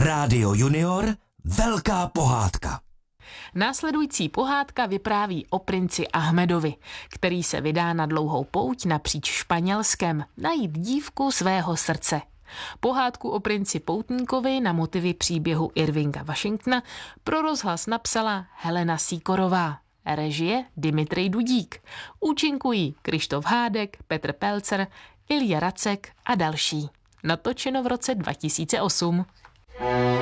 Rádio Junior, velká pohádka. Následující pohádka vypráví o princi Ahmedovi, který se vydá na dlouhou pouť napříč Španělskem najít dívku svého srdce. Pohádku o princi poutníkovi na motivy příběhu Irvinga Washingtona pro rozhlas napsala Helena Sýkorová. Režie Dimitrij Dudík. Účinkují Krištof Hádek, Petr Pelcer, Ilja Racek a další. Natočeno v roce 2008.